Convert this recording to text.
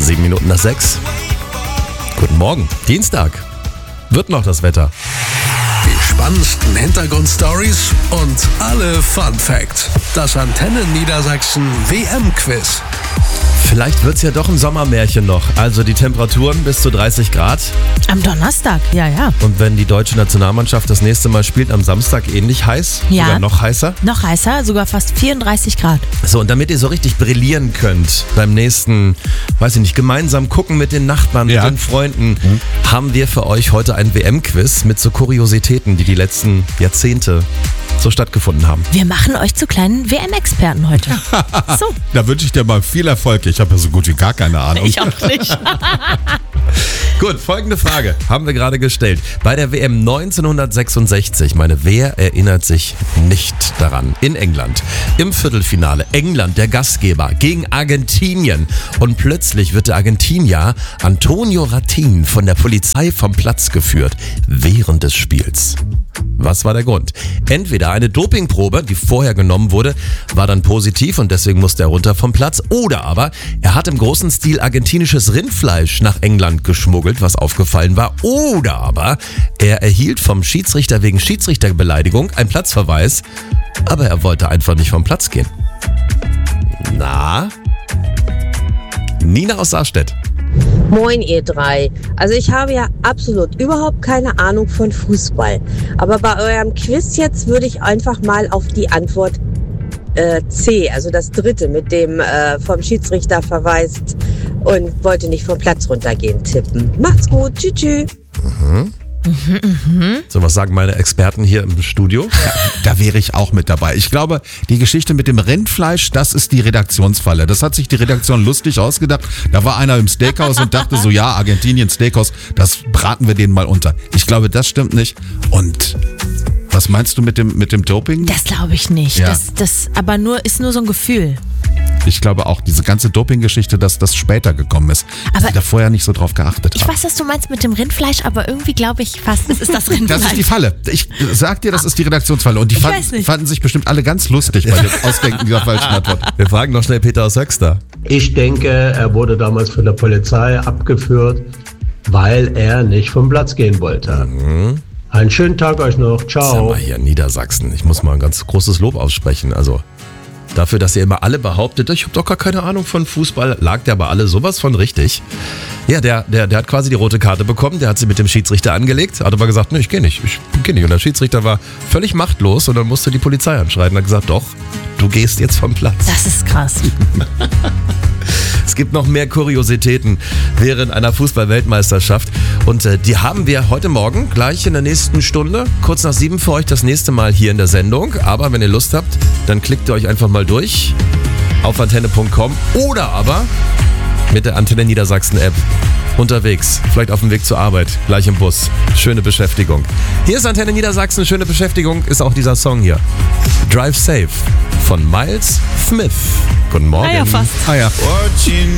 7 Minuten nach 6. Guten Morgen, Dienstag. Wird noch das Wetter. Die spannendsten Hintergrundstories und alle Fun Facts. Das Antenne Niedersachsen WM-Quiz. Vielleicht wird's ja doch ein Sommermärchen noch. Also die Temperaturen bis zu 30 Grad. Am Donnerstag, ja. Und wenn die deutsche Nationalmannschaft das nächste Mal spielt, am Samstag ähnlich heiß? Ja. Sogar noch heißer? Noch heißer, sogar fast 34 Grad. So, und damit ihr so richtig brillieren könnt beim nächsten, weiß ich nicht, gemeinsam gucken mit den Nachbarn, mit den Freunden, haben wir für euch heute ein WM-Quiz mit so Kuriositäten, die letzten Jahrzehnte so stattgefunden haben. Wir machen euch zu kleinen WM-Experten heute. So. Da wünsche ich dir mal viel Erfolg. Ich habe ja so gut wie gar keine Ahnung. Ich auch nicht. Gut, folgende Frage haben wir gerade gestellt. Bei der WM 1966, wer erinnert sich nicht daran? In England, im Viertelfinale, England, der Gastgeber, gegen Argentinien. Und plötzlich wird der Argentinier Antonio Ratin von der Polizei vom Platz geführt, während des Spiels. Was war der Grund? Entweder eine Dopingprobe, die vorher genommen wurde, war dann positiv und deswegen musste er runter vom Platz. Oder aber er hat im großen Stil argentinisches Rindfleisch nach England geschmuggelt, was aufgefallen war. Oder aber er erhielt vom Schiedsrichter wegen Schiedsrichterbeleidigung einen Platzverweis, aber er wollte einfach nicht vom Platz gehen. Na? Nina aus Saarstedt. Moin ihr drei. Also ich habe ja absolut überhaupt keine Ahnung von Fußball. Aber bei eurem Quiz jetzt würde ich einfach mal auf die Antwort C, also das dritte mit dem vom Schiedsrichter verweist und wollte nicht vom Platz runtergehen, tippen. Macht's gut, tschüss. So, was sagen meine Experten hier im Studio? Ja, da wäre ich auch mit dabei. Ich glaube, die Geschichte mit dem Rindfleisch, das ist die Redaktionsfalle. Das hat sich die Redaktion lustig ausgedacht. Da war einer im Steakhouse und dachte so, ja, Argentinien Steakhouse, das braten wir denen mal unter. Ich glaube, das stimmt nicht. Und was meinst du mit dem Doping? Das glaube ich nicht. Ja. Das aber ist nur so ein Gefühl. Ich glaube auch, diese ganze Doping-Geschichte, dass das später gekommen ist. Dass Aber sie da vorher nicht so drauf geachtet Ich haben. weiß, was du meinst mit dem Rindfleisch, aber irgendwie glaube ich fast, es ist das Rindfleisch. Das ist die Falle. Ich sag dir, das ist die Redaktionsfalle. Und die weiß nicht. fanden sich bestimmt alle ganz lustig bei dem Ausdenken dieser falschen Antwort. Wir fragen noch schnell Peter aus Höxter. Ich denke, er wurde damals von der Polizei abgeführt, weil er nicht vom Platz gehen wollte. Einen schönen Tag euch noch. Sag Ciao. mal hier in Niedersachsen, ich muss mal ein ganz großes Lob aussprechen. Also dafür, dass ihr immer alle behauptet, ich habe doch gar keine Ahnung von Fußball, lag der aber alle sowas von richtig. Ja, der hat quasi die rote Karte bekommen, der hat sie mit dem Schiedsrichter angelegt, hat aber gesagt, nee, ich gehe nicht. Und der Schiedsrichter war völlig machtlos und dann musste die Polizei anschreiten und hat gesagt, doch, du gehst jetzt vom Platz. Das ist krass. Es gibt noch mehr Kuriositäten während einer Fußball-Weltmeisterschaft und die haben wir heute Morgen gleich in der nächsten Stunde, kurz nach 7 für euch das nächste Mal hier in der Sendung. Aber wenn ihr Lust habt, dann klickt ihr euch einfach mal durch auf antenne.com oder aber mit der Antenne Niedersachsen App unterwegs, vielleicht auf dem Weg zur Arbeit, gleich im Bus. Schöne Beschäftigung. Hier ist Antenne Niedersachsen, schöne Beschäftigung ist auch dieser Song hier. Drive Safe von Miles Smith. Guten Morgen. Ja, fast. Ah ja.